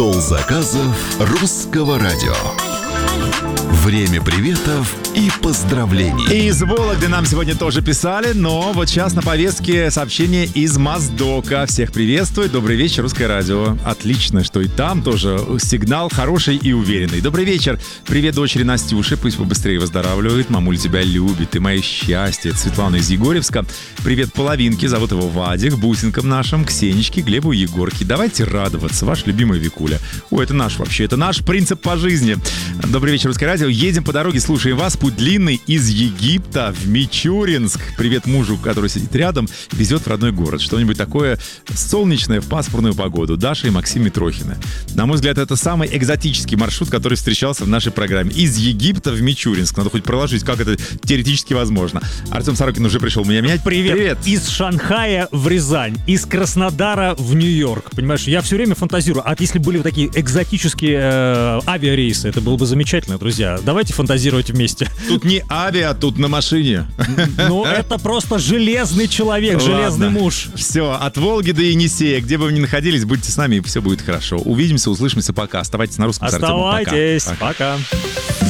Стол заказов русского радио. Время приветов и поздравлений. Из Вологды нам сегодня тоже писали, но вот сейчас на повестке сообщение из Моздока. Всех приветствую, добрый вечер, русское радио. Отлично, что и там тоже сигнал хороший и уверенный. Добрый вечер, привет дочери Настюше, пусть побыстрее выздоравливает, мамуля тебя любит, ты мое счастье. Светлана из Егорьевска, привет половинке, зовут его Вадик, бусинкам нашим, Ксенечке, Глебу и Егорке. Давайте радоваться, ваш любимый Викуля. Ой, это наш вообще, это наш принцип по жизни. Добрый вечер, русское радио. Едем по дороге, слушаем вас. Путь длинный из Египта в Мичуринск. Привет мужу, который сидит рядом, везет в родной город. Что-нибудь такое солнечное в пасмурную погоду. Даша и Максим Митрохины. На мой взгляд, это самый экзотический маршрут, который встречался в нашей программе. Из Египта в Мичуринск. Надо хоть проложить, как это теоретически возможно. Артем Сорокин уже пришел меня менять. Привет. Из Шанхая в Рязань. Из Краснодара в Нью-Йорк. Понимаешь, я все время фантазирую. А если были такие экзотические авиарейсы, это было бы замечательно, друзья. Давайте фантазировать вместе. Тут не авиа, тут на машине. Ну, это просто железный человек, железный муж. Все, от Волги до Енисея, где бы вы ни находились, будьте с нами, и все будет хорошо. Увидимся, услышимся, пока. Оставайтесь на русском. Оставайтесь, пока.